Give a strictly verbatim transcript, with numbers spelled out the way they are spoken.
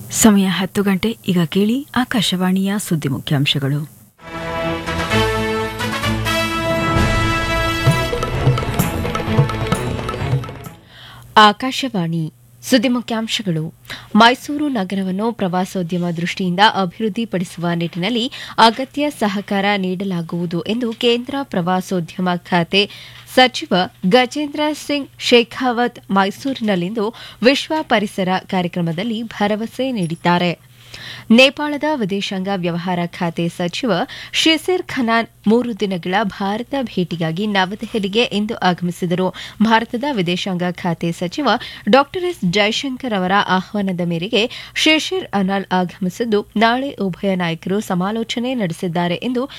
ಸಮಯ ಹತ್ತು ಗಂಟೆ. ಈಗ ಕೇಳಿ ಆಕಾಶವಾಣಿಯ ಸುದ್ದಿ ಮುಖ್ಯಾಂಶಗಳು. ಆಕಾಶವಾಣಿ ಸುದ್ದಿ ಮುಖ್ಯಾಂಶಗಳು. ಮೈಸೂರು ನಗರವನ್ನು ಪ್ರವಾಸೋದ್ಯಮ ದೃಷ್ಟಿಯಿಂದ ಅಭಿವೃದ್ಧಿಪಡಿಸುವ ನಿಟ್ಟಿನಲ್ಲಿ ಅಗತ್ಯ ಸಹಕಾರ ನೀಡಲಾಗುವುದು ಎಂದು ಕೇಂದ್ರ ಪ್ರವಾಸೋದ್ಯಮ ಖಾತೆ ಸಚಿವ ಗಜೇಂದ್ರ ಸಿಂಗ್ ಶೇಖಾವತ್ ಮೈಸೂರಿನಲ್ಲಿಂದು ವಿಶ್ವ ಪರಿಸರ ಕಾರ್ಯಕ್ರಮದಲ್ಲಿ ಭರವಸೆ ನೀಡಿದ್ದಾರೆ. ನೇಪಾಳದ ವಿದೇಶಾಂಗ ವ್ಯವಹಾರ ಖಾತೆ ಸಚಿವ ಶಿಸಿರ್ ಖನಾನ್ ಮೂರು ದಿನಗಳ ಭಾರತ ಭೇಟಿಗಾಗಿ ನವದೆಹಲಿಗೆ ಇಂದು ಆಗಮಿಸಿದರು. ಭಾರತದ ವಿದೇಶಾಂಗ ಖಾತೆ ಸಚಿವ ಡಾ ಎಸ್ ಜೈಶಂಕರ್ ಅವರ ಆಹ್ವಾನದ ಮೇರೆಗೆ ಶಿಶಿರ್ ಅನಾಲ್ ಆಗಮಿಸಿದ್ದು ನಾಳೆ ಉಭಯ ನಾಯಕರು ಸಮಾಲೋಚನೆ ನಡೆಸಿದ್ದಾರೆ ಎಂದು